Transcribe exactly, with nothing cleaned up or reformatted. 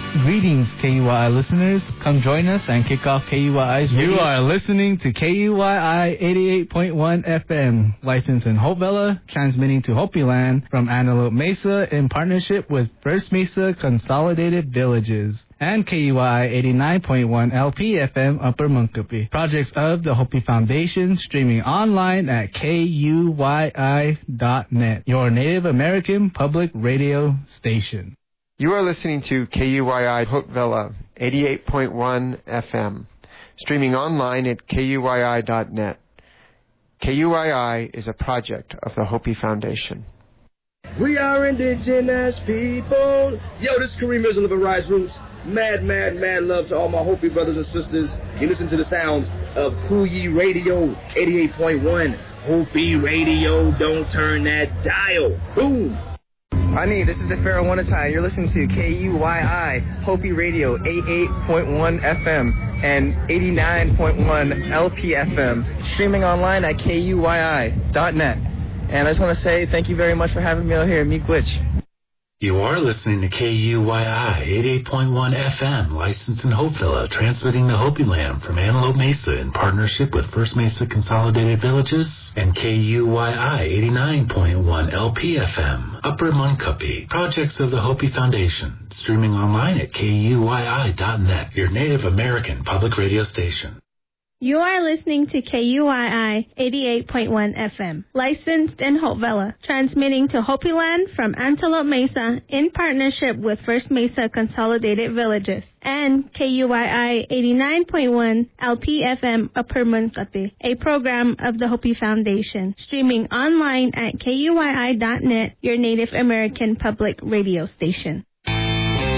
Greetings, K U Y I listeners. Come join us and kick off K U Y I's radio. You are listening to K U Y I eighty-eight point one F M, licensed in Hope Valley, transmitting to Hopi Land from Antelope Mesa in partnership with First Mesa Consolidated Villages, and K U Y I eighty-nine point one L P F M Upper Munkapi. Projects of the Hopi Foundation, streaming online at K U Y I dot net, your Native American public radio station. You are listening to K U Y I Hope Valley, eighty-eight point one F M, streaming online at K U Y I dot net. K U Y I is a project of the Hopi Foundation. We are indigenous people. Yo, this is Kareem Rizal of Arise Roots. Mad, mad, mad love to all my Hopi brothers and sisters. You listen to the sounds of Kuyi Radio, eighty-eight point one. Hopi Radio, don't turn that dial. Boom. Ani, this is the Pharaoh Wanatai. You're listening to K U Y I Hopi Radio, eighty-eight point one F M and eighty-nine point one L P F M, streaming online at K U Y I dot net. And I just want to say thank you very much for having me out here, Miigwech. You are listening to K U Y I eighty-eight point one F M, licensed in Hopeville, transmitting to Hopi Land from Antelope Mesa in partnership with First Mesa Consolidated Villages, and K U Y I eighty-nine point one L P F M, Upper Munkapi, projects of the Hopi Foundation, streaming online at K U Y I dot net, your Native American public radio station. You are listening to K U I I eighty-eight point one F M, licensed in Hope Valley, transmitting to Hopi Land from Antelope Mesa in partnership with First Mesa Consolidated Villages, and K U I I eighty-nine point one L P F M Upper Munkapi, a program of the Hopi Foundation, streaming online at K U I I dot net, your Native American public radio station.